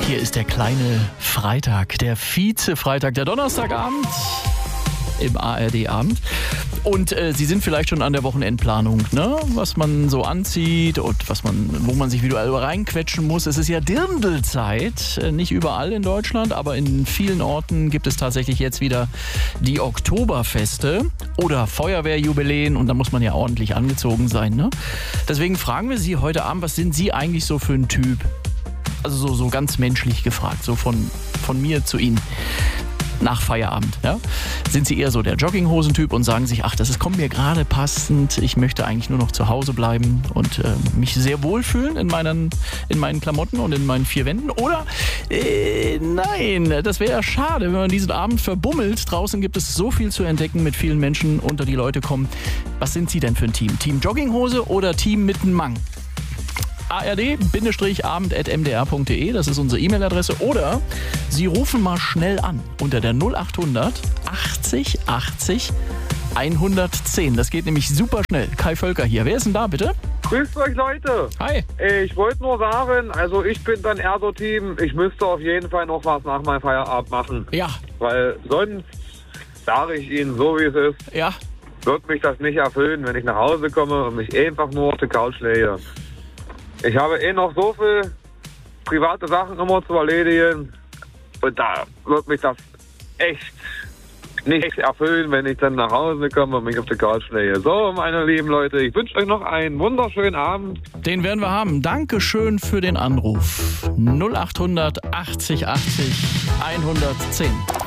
Hier ist der kleine Freitag, der Vize-Freitag, der Donnerstagabend im ARD-Abend. Und Sie sind vielleicht schon an der Wochenendplanung, ne? Was man so anzieht und wo man sich individuell reinquetschen muss. Es ist ja Dirndlzeit, nicht überall in Deutschland, aber in vielen Orten gibt es tatsächlich jetzt wieder die Oktoberfeste oder Feuerwehrjubiläen und da muss man ja ordentlich angezogen sein, ne? Deswegen fragen wir Sie heute Abend, was sind Sie eigentlich so für ein Typ? Also so ganz menschlich gefragt, so von mir zu Ihnen. Nach Feierabend, ja? Sind Sie eher so der Jogginghosen-Typ und sagen sich, ach, kommt mir gerade passend, ich möchte eigentlich nur noch zu Hause bleiben und mich sehr wohlfühlen in meinen Klamotten und in meinen vier Wänden? Oder, nein, das wäre ja schade, wenn man diesen Abend verbummelt. Draußen gibt es so viel zu entdecken, mit vielen Menschen unter die Leute kommen. Was sind Sie denn für ein Team? Team Jogginghose oder Team Mittenmang? ard-abend@mdr.de, das ist unsere E-Mail-Adresse. Oder Sie rufen mal schnell an unter der 0800 80 80 110. Das geht nämlich super schnell. Kai Völker hier. Wer ist denn da, bitte? Grüßt euch, Leute. Hi. Ich wollte nur sagen, also ich bin dann eher so Team, ich müsste auf jeden Fall noch was nach meinem Feierabend machen. Ja. Weil sonst, sage ich Ihnen so, wie es ist, Ja. wird mich das nicht erfüllen, wenn ich nach Hause komme und mich einfach nur auf die Couch lege. Ich habe noch so viel private Sachen immer zu erledigen und da wird mich das echt nicht erfüllen, wenn ich dann nach Hause komme und mich auf die Couch lege. So, meine lieben Leute, ich wünsche euch noch einen wunderschönen Abend. Den werden wir haben. Dankeschön für den Anruf. 0800 80 80 110.